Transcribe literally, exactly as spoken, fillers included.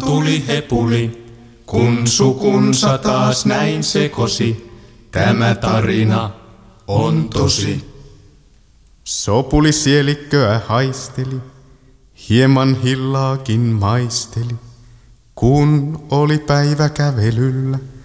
tuli hepuli, kun sukunsa taas näin sekosi. Tämä tarina on tosi. Sopuli sielikköä haisteli, hieman hillaakin maisteli, kun oli päivä kävelyllä.